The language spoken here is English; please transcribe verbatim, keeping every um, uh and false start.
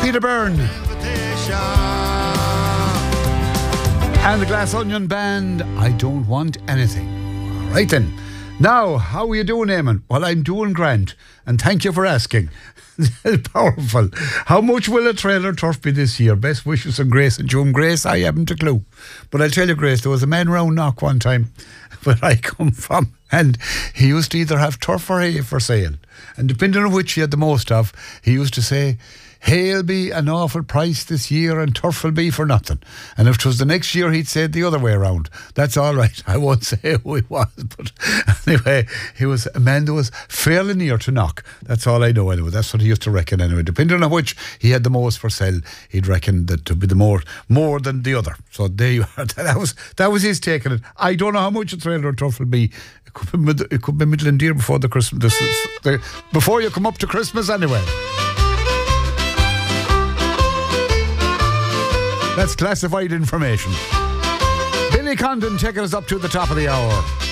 Peter Byrne and the Glass Onion Band, I Don't Want Anything. All right then. Now, how are you doing, Eamon? Well, I'm doing grand, and thank you for asking. Powerful. How much will a trailer turf be this year? Best wishes from Grace and June. Grace, I haven't a clue. But I'll tell you, Grace, there was a man round Knock one time where I come from, and he used to either have turf or hay for sale. And depending on which he had the most of, he used to say, hay'll be an awful price this year and turf will be for nothing. And if it was the next year, he'd say it the other way around. That's all right. I won't say who he was, but anyway, he was a man that was fairly near to Knock. That's all I know anyway. That's what he used to reckon anyway. Depending on which he had the most for sale, he'd reckon that to be the more more than the other. So there you are. That was that was his take on it. I don't know how much a trailer or turf will be. It could be, mid- it could be middle and dear before the Christmas. This is, the, before you come up to Christmas anyway. That's classified information. Billy Condon taking us up to the top of the hour.